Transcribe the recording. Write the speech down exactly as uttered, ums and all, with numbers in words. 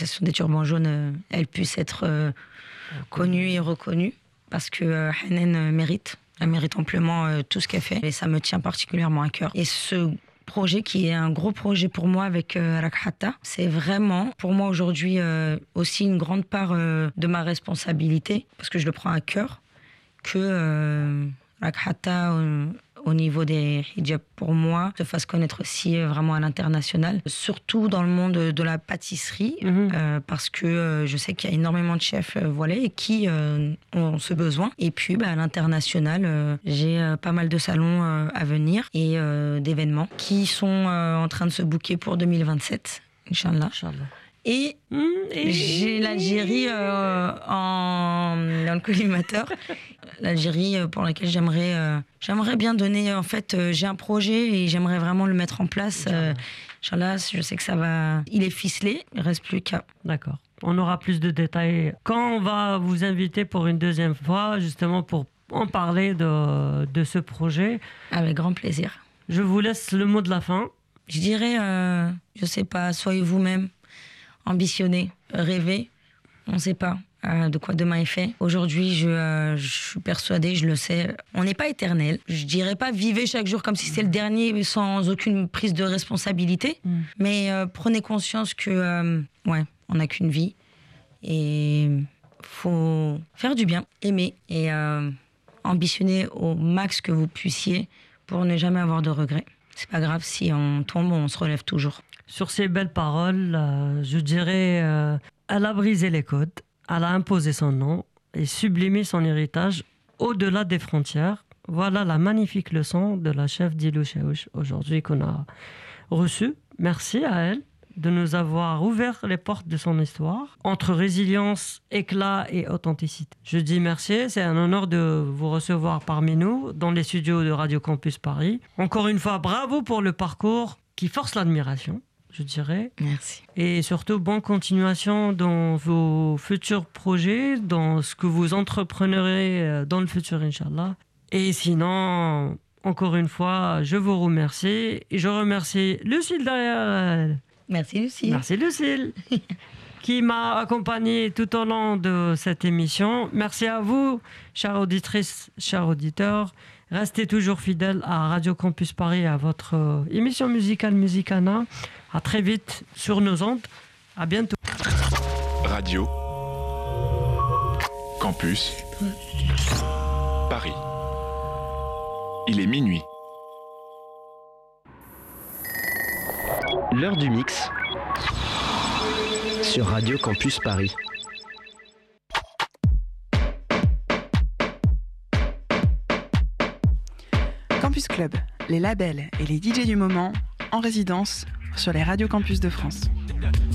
des turbans jaunes, euh, elle puisse être euh, connue et reconnue, parce que euh, Hanan mérite, elle mérite amplement euh, tout ce qu'elle fait, et ça me tient particulièrement à cœur. Et ce projet qui est un gros projet pour moi avec euh, Rakhatta, c'est vraiment pour moi aujourd'hui euh, aussi une grande part euh, de ma responsabilité, parce que je le prends à cœur, que euh, Rakhatta euh, au niveau des hijabs pour moi se fasse connaître aussi euh, vraiment à l'international, surtout dans le monde de la pâtisserie, mmh. euh, parce que euh, je sais qu'il y a énormément de chefs euh, voilés qui euh, ont ce besoin. Et puis bah, à l'international, euh, j'ai euh, pas mal de salons euh, à venir et euh, d'événements qui sont euh, en train de se booker pour deux mille vingt-sept, Inch'Allah. Inch'Allah. Et, mmh, et j'ai l'Algérie euh, en, dans le collimateur. L'Algérie pour laquelle j'aimerais, euh, j'aimerais bien donner. En fait, euh, j'ai un projet et j'aimerais vraiment le mettre en place. Euh, Inch'Allah, je sais que ça va. Il est ficelé, il ne reste plus qu'à. D'accord. On aura plus de détails quand on va vous inviter pour une deuxième fois, justement pour en parler de, de ce projet. Avec grand plaisir. Je vous laisse le mot de la fin. Je dirais, euh, je ne sais pas, soyez vous-même. Ambitionnez, rêvez, on ne sait pas euh, de quoi demain est fait. Aujourd'hui, je, euh, je suis persuadée, je le sais, on n'est pas éternel. Je dirais pas vivez chaque jour comme si c'était le dernier sans aucune prise de responsabilité, mm. mais euh, prenez conscience que euh, ouais, on n'a qu'une vie et faut faire du bien, aimer et euh, ambitionner au max que vous puissiez pour ne jamais avoir de regrets. C'est pas grave si on tombe, on se relève toujours. Sur ces belles paroles, euh, je dirais, euh, elle a brisé les codes, elle a imposé son nom et sublimé son héritage au-delà des frontières. Voilà la magnifique leçon de la chef d'Ilou Chaouch aujourd'hui qu'on a reçue. Merci à elle de nous avoir ouvert les portes de son histoire, entre résilience, éclat et authenticité. Je dis merci, c'est un honneur de vous recevoir parmi nous dans les studios de Radio Campus Paris. Encore une fois, bravo pour le parcours qui force l'admiration, je dirais. Merci. Et surtout, bonne continuation dans vos futurs projets, dans ce que vous entrepreneurez dans le futur, Inch'Allah. Et sinon, encore une fois, je vous remercie. Et je remercie Lucille derrière. Merci Lucille. Merci Lucille, qui m'a accompagnée tout au long de cette émission. Merci à vous, chères auditrices, chers auditeurs. Restez toujours fidèles à Radio Campus Paris, à votre émission musicale Musicana. À très vite sur nos ondes. À bientôt. Radio Campus Paris. Il est minuit. L'heure du mix sur Radio Campus Paris. Campus Club, les labels et les D J du moment en résidence sur les radios campus de France.